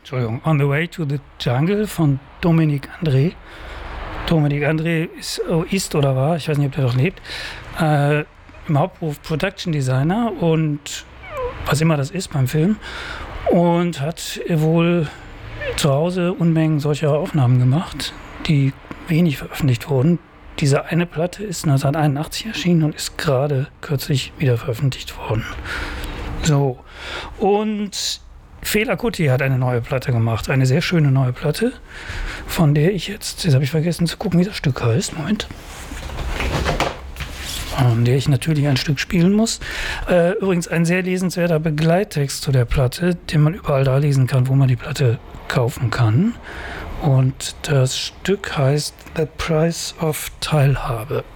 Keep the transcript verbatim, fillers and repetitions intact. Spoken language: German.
Entschuldigung, On the Way to the Jungle von Dominique André. Dominique André ist, oh, ist oder war, ich weiß nicht, ob der noch lebt, äh, im Hauptberuf Production Designer und was immer das ist beim Film, und hat wohl zu Hause Unmengen solcher Aufnahmen gemacht, die wenig veröffentlicht wurden. Diese eine Platte ist neunzehnhunderteinundachtzig erschienen und ist gerade kürzlich wieder veröffentlicht worden. So, und Fela Kuti hat eine neue Platte gemacht, eine sehr schöne neue Platte, von der ich jetzt, jetzt habe ich vergessen zu gucken, wie das Stück heißt, Moment, von der ich natürlich ein Stück spielen muss. Äh, übrigens ein sehr lesenswerter Begleittext zu der Platte, den man überall da lesen kann, wo man die Platte kaufen kann. Und das Stück heißt The Price of Teilhabe.